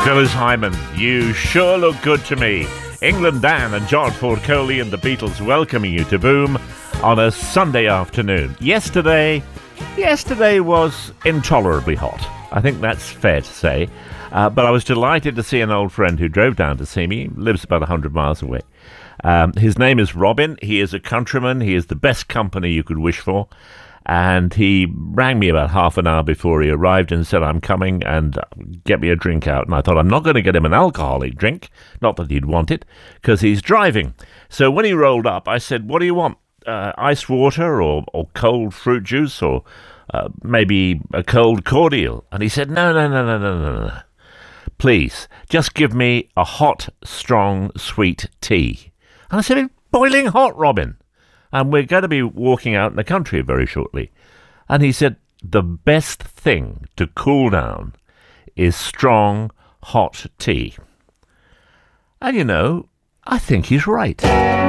Phyllis Hyman, you sure look good to me. England Dan and John Ford Coley and the Beatles welcoming you to Boom on a Sunday afternoon. Yesterday was intolerably hot. I think that's fair to say. But I was delighted to see an old friend who drove down to see me. He lives about 100 miles away. His name is Robin. He is a countryman. He is the best company you could wish for. And he rang me about half an hour before he arrived and said, I'm coming, and get me a drink out. And I thought, I'm not going to get him an alcoholic drink, not that he'd want it, because he's driving. So when he rolled up, I said, what do you want? Ice water or cold fruit juice or maybe a cold cordial? And he said, no. Please, just give me a hot, strong, sweet tea. And I said, it's boiling hot, Robin. And we're going to be walking out in the country very shortly. And he said, the best thing to cool down is strong, hot tea. And you know, I think he's right.